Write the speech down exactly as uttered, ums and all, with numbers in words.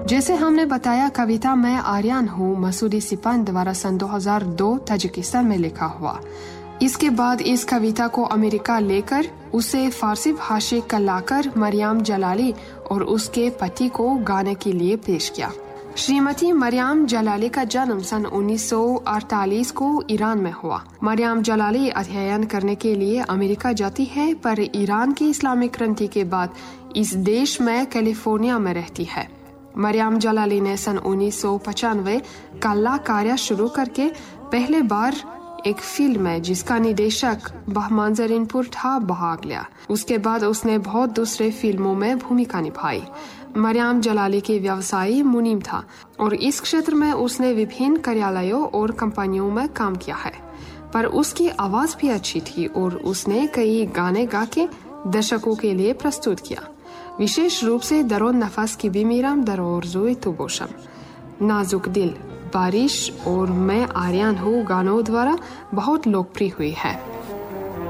जैसे हमने बताया, कविता मैं आर्यन हूँ मसूदी सिपान द्वारा सन दो हज़ार दो ताजिकिस्तान में लिखा हुआ। इसके बाद इस कविता को अमेरिका लेकर उसे फारसी भाषी कलाकार मरियम जलाली और उसके पति को गाने के लिए पेश किया। श्रीमती मरियम जलाली का जन्म सन उन्नीस सौ अड़तालीस को ईरान में हुआ। मरियम जलाली अध्ययन करने के लिए अमेरिका जाती है, पर ईरान की इस्लामिक क्रांति के बाद इस देश में कैलिफोर्निया में रहती है। मरियम जलाली ने सन उन्नीस सौ पचानवे कलाकार्य शुरू करके पहले बार एक फिल्म में जिसका निदेशक बहमान जरीनपुर था भाग लिया। उसके बाद उसने बहुत दूसरे फिल्मों में भूमिका निभाई। मरियम जलाली के व्यवसाय मुनीम था और इस क्षेत्र में उसने विभिन्न कार्यालयों और कंपनियों में काम किया है, पर उसकी आवाज भी अच्छी थी और उसने कई गाने गा के दर्शकों के लिए प्रस्तुत किया। विशेष रूप से दरोन नफस की बीमीराम दरोरजुई तुबोशम, नाजुक दिल, बारिश और मैं आर्यन हूँ गानों द्वारा बहुत लोकप्रिय हुई है।